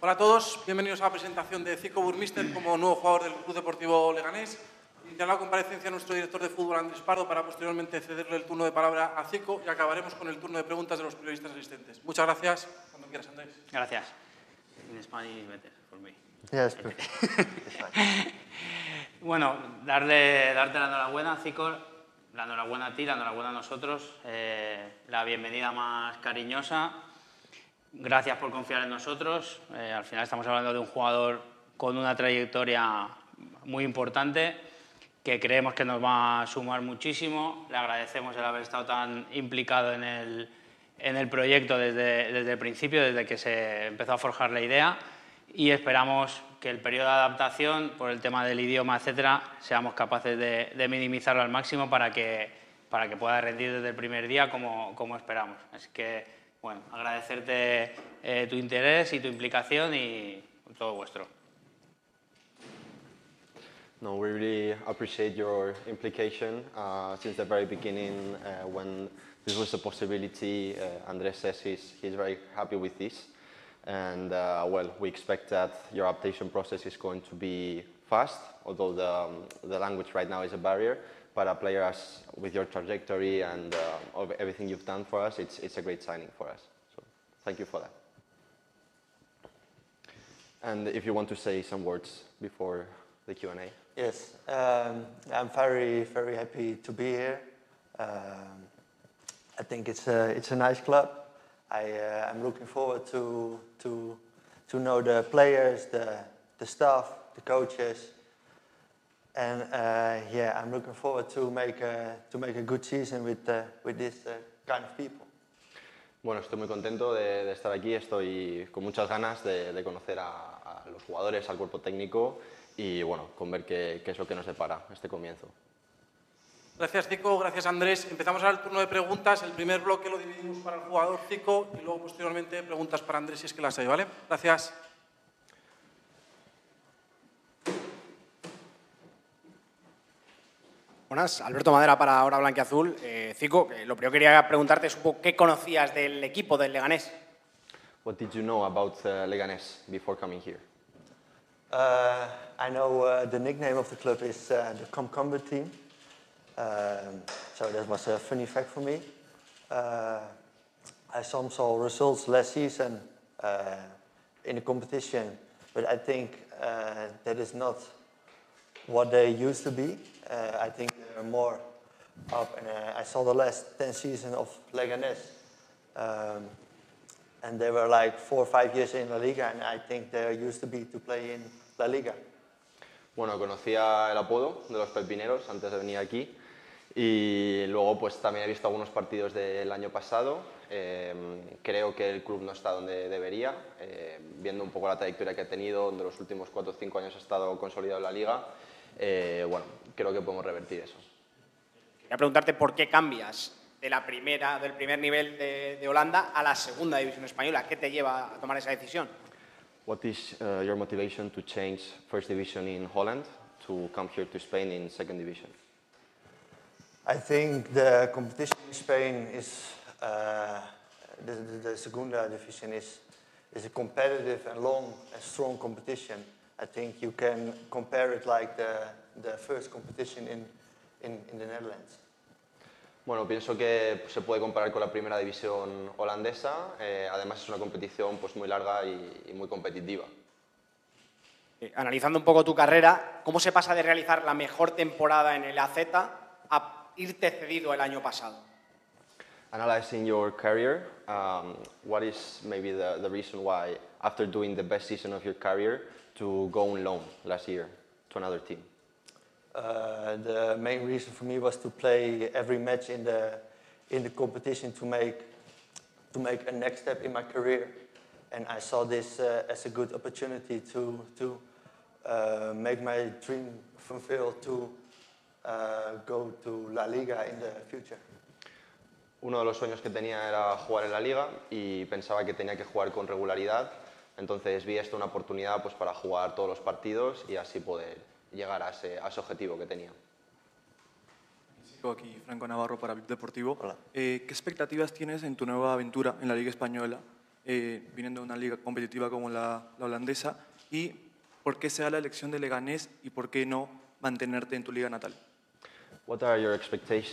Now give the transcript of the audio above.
Hola a todos, bienvenidos a la presentación de Zico Burmister como nuevo jugador del Club Deportivo Leganés. Iniciará la comparecencia nuestro director de fútbol, Andrés Pardo, para posteriormente cederle el turno de palabra a Zico y acabaremos con el turno de preguntas de los periodistas asistentes. Muchas gracias. Cuando quieras, Andrés. Gracias. In Spanish better for me. Yes, perfect. Bueno, darte la enhorabuena, Zico, la enhorabuena a ti, la enhorabuena a nosotros, la bienvenida más cariñosa. Gracias por confiar en nosotros. Al final estamos hablando de un jugador con una trayectoria muy importante que creemos que nos va a sumar muchísimo. Le agradecemos el haber estado tan implicado en el proyecto desde el principio, desde que se empezó a forjar la idea, y esperamos que el periodo de adaptación, por el tema del idioma, etcétera, seamos capaces de minimizarlo al máximo para que pueda rendir desde el primer día como esperamos. Así que, bueno, agradecerte tu interés y tu implicación y todo vuestro. No, we really appreciate your implication since the very beginning when this was a possibility. Andres says he's very happy with this. And well, we expect that your adaptation process is going to be fast, although the language right now is a barrier. But a player with your trajectory and of everything you've done for us, it's a great signing for us. So thank you for that. And if you want to say some words before the Q&A. Yes, I'm very, very happy to be here. I think it's a nice club. I'm looking forward to know the players, the staff, the coaches, and yeah, I'm looking forward to make a good season with this kind of people. Bueno, estoy muy contento de estar aquí, estoy con muchas ganas de conocer a los jugadores, al cuerpo técnico y bueno, con ver qué es lo que nos depara este comienzo. Gracias, Zico. Gracias, Andrés. Empezamos ahora el turno de preguntas. El primer bloque lo dividimos para el jugador Zico y luego posteriormente preguntas para Andrés si es que las hay, ¿vale? Gracias. Buenas, Alberto Madera para Hora Blanquiazul. Zico, lo primero que quería preguntarte es un poco qué conocías del equipo del Leganés. What did you know about Leganés before coming here? I know the nickname of the club is the Comcomber team. So that was a funny fact for me. I saw results last season in the competition, but I think that is not what they used to be. I think they're more up, and I saw the last 10 seasons of Leganés, and they were like 4 or 5 years in La Liga, and I think they used to be to play in La Liga. Bueno, conocía el apodo de los Pepineros antes de venir aquí y luego pues también he visto algunos partidos del año pasado. Creo que el club no está donde debería, viendo un poco la trayectoria que ha tenido, donde los últimos 4 o 5 años ha estado consolidado en la Liga. Bueno, creo que podemos revertir eso. Quería preguntarte por qué cambias del primer nivel de Holanda a la segunda división española. ¿Qué te lleva a tomar esa decisión? What is your motivation to change first division in Holland to come here to Spain in second division? I think the competition in Spain is the Segunda division is a competitive and long and strong competition. I think you can compare it like the first competition in the Netherlands. Bueno, pienso que se puede comparar con la primera división holandesa. Además es una competición pues muy larga y muy competitiva. Analizando un poco tu carrera, ¿cómo se pasa de realizar la mejor temporada en el AZ a irte cedido el año pasado? Analyzing your career, what is maybe the reason why after doing the best season of your career to go on loan last year to another team? The main reason for me was to play every match in the competition to make a next step in my career, and I saw this as a good opportunity to make my dream fulfill to go to La Liga in the future. Uno de los sueños que tenía era jugar en la Liga y pensaba que tenía que jugar con regularidad, entonces vi esto una oportunidad pues para jugar todos los partidos y así poder llegar a ese objetivo que tenía. Aquí Franco Navarro para VIP Deportivo. Hola. ¿Qué expectativas tienes en tu nueva aventura en la Liga Española? viniendo de una liga competitiva como la holandesa? ¿Y por qué se da la elección de Leganés y por qué no mantenerte en tu liga natal? What are your expectations